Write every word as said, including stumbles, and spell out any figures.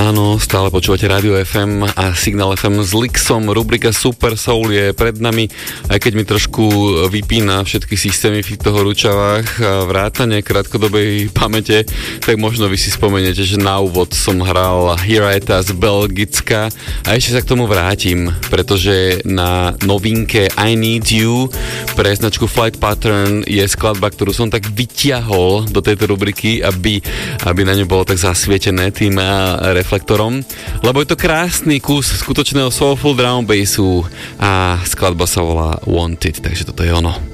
Áno, stále počúvate Rádio ef em a Signál ef em s Lixom. Rubrika Super Soul je pred nami, aj keď mi trošku vypína všetky systémy v týchto horúčavách a vrátane krátkodobej pamäte, tak možno vy si spomeniete, že na úvod som hral Here I Am z Belgicka a ešte sa k tomu vrátim, pretože na novinke I Need You pre značku Flight Pattern je skladba, ktorú som tak vyťahol do tejto rubriky, aby, aby na ňu bolo tak zasvietené tým reflektorom, lebo je to krásny kus skutočného soulful drum bassu a skladba sa volá Wanted, takže toto je ono.